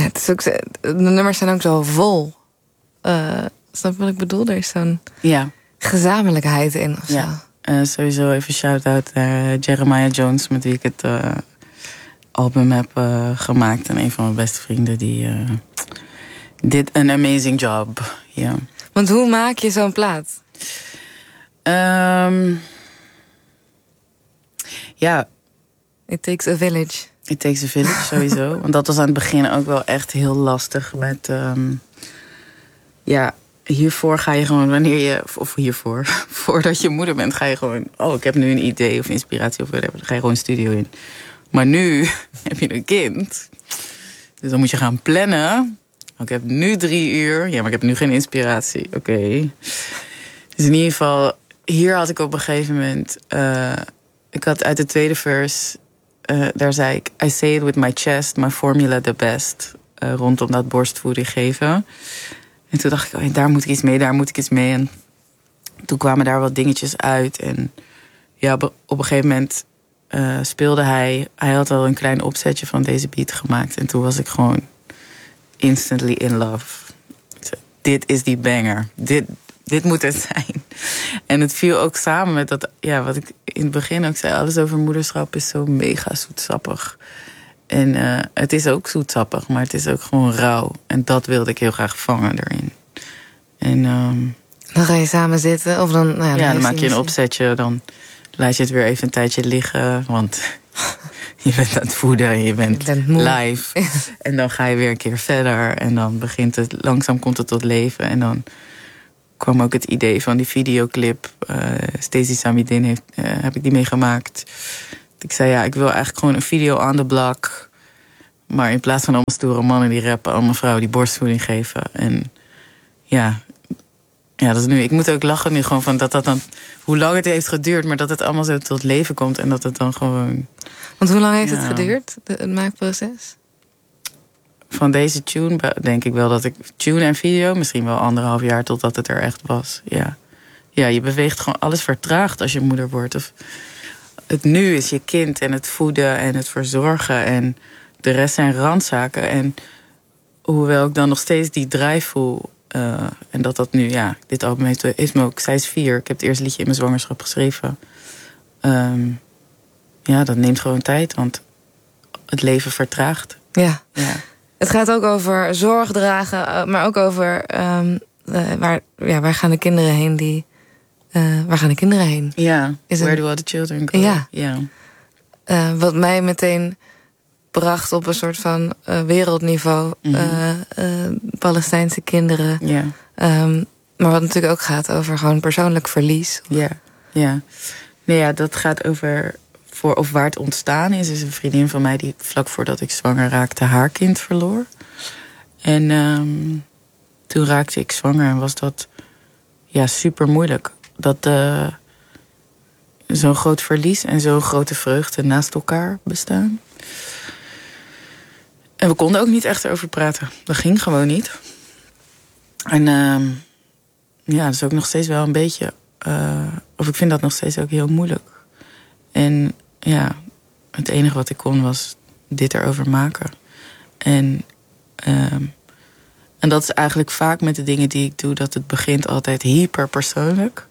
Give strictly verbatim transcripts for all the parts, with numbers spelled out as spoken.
het is ook, de nummers zijn ook zo vol. Uh, snap je wat ik bedoel? Er is zo'n ja. gezamenlijkheid in. Of ja. Uh, sowieso even shout-out naar Jeremiah Jones, met wie ik het uh, album heb uh, gemaakt. En een van mijn beste vrienden die uh, did an amazing job. Yeah. Want hoe maak je zo'n plaat? Um, ja. It takes a village. It takes a village, sowieso. Want dat was aan het begin ook wel echt heel lastig met... Um, ja, hiervoor ga je gewoon, wanneer je... Of hiervoor, voordat je moeder bent, ga je gewoon... Oh, ik heb nu een idee of inspiratie of whatever. Dan ga je gewoon een studio in. Maar nu heb je een kind. Dus dan moet je gaan plannen. Ik heb nu drie uur. Ja, maar ik heb nu geen inspiratie. Oké. Okay. Dus in ieder geval, hier had ik op een gegeven moment... Uh, ik had uit de tweede verse... Uh, daar zei ik, I say it with my chest, my formula the best. Uh, rondom dat borstvoeding geven. En toen dacht ik, oh, daar moet ik iets mee, daar moet ik iets mee. En toen kwamen daar wat dingetjes uit. En ja, op, op een gegeven moment uh, speelde hij... Hij had al een klein opzetje van deze beat gemaakt. En toen was ik gewoon instantly in love. Dit is die banger. Dit, dit moet het zijn. En het viel ook samen met dat... Ja, wat ik in het begin ook zei... Alles over moederschap is zo mega zoetsappig. En uh, het is ook zoetsappig, maar het is ook gewoon rauw. En dat wilde ik heel graag vangen erin. En um, dan ga je samen zitten? Of dan, nou ja, dan, ja, dan maak je een opzetje. Dan laat je het weer even een tijdje liggen. Want je bent aan het voeden en je bent, je bent live. En dan ga je weer een keer verder. En dan begint het, langzaam komt het tot leven. En dan kwam ook het idee van die videoclip. Uh, Stacey Samidin heeft, uh, heb ik die meegemaakt. Ik zei, ja, ik wil eigenlijk gewoon een video on the block. Maar in plaats van allemaal stoere mannen die rappen... allemaal vrouwen die borstvoeding geven. En ja, ja, dat is nu... Ik moet ook lachen nu gewoon van dat dat dan... Hoe lang het heeft geduurd, maar dat het allemaal zo tot leven komt. En dat het dan gewoon... Want hoe lang heeft ja, het geduurd, de, het maakproces? Van deze tune denk ik wel dat ik... Tune en video, misschien wel anderhalf jaar totdat het er echt was. Ja, ja, je beweegt gewoon... Alles vertraagt als je moeder wordt. Of... Het nu is je kind en het voeden en het verzorgen. En de rest zijn randzaken. En hoewel ik dan nog steeds die drive voel... Uh, en dat dat nu, ja, dit album heeft, heeft me ook... Zij is vier, ik heb het eerste liedje in mijn zwangerschap geschreven. Um, ja, dat neemt gewoon tijd, want het leven vertraagt. Ja. ja. Het gaat ook over zorg dragen, maar ook over... Um, uh, waar, ja, waar gaan de kinderen heen die... Uh, waar gaan de kinderen heen? Ja, is where een... do all the children go? Ja. ja. Uh, wat mij meteen bracht op een soort van uh, wereldniveau. Mm-hmm. uh, uh, Palestijnse kinderen. Ja. Um, maar wat natuurlijk ook gaat over gewoon persoonlijk verlies. Ja, ja. Nee, ja, dat gaat over... Voor, of waar het ontstaan is, is een vriendin van mij... die vlak voordat ik zwanger raakte haar kind verloor. En um, toen raakte ik zwanger en was dat ja, super moeilijk. Dat uh, zo'n groot verlies en zo'n grote vreugde naast elkaar bestaan. En we konden ook niet echt erover praten. Dat ging gewoon niet. En uh, ja, dat is ook nog steeds wel een beetje... Uh, of ik vind dat nog steeds ook heel moeilijk. En ja, het enige wat ik kon was dit erover maken. En, uh, en dat is eigenlijk vaak met de dingen die ik doe... dat het begint altijd hyper persoonlijk.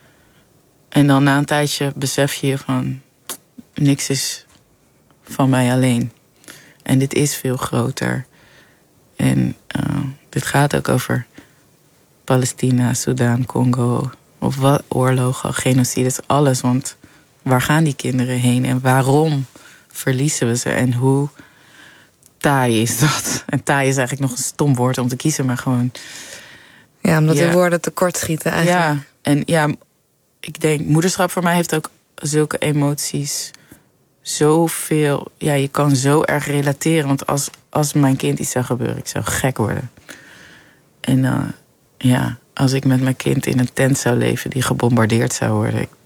En dan na een tijdje besef je van... niks is van mij alleen. En dit is veel groter. En uh, dit gaat ook over Palestina, Sudan, Congo... of wat, oorlogen, genocides, alles. Want waar gaan die kinderen heen en waarom verliezen we ze? En hoe taai is dat? En taai is eigenlijk nog een stom woord om te kiezen, maar gewoon... Ja, omdat ja. de woorden tekort schieten eigenlijk. Ja, en ja, ik denk, moederschap voor mij heeft ook zulke emoties... Zoveel, ja, je kan zo erg relateren. Want als, als mijn kind iets zou gebeuren, ik zou gek worden. En uh, ja, als ik met mijn kind in een tent zou leven die gebombardeerd zou worden. Ik...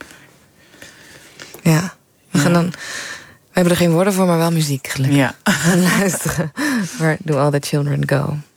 Ja, we gaan ja. dan. We hebben er geen woorden voor, maar wel muziek, gelukkig. Ja. We gaan luisteren. Where do all the children go?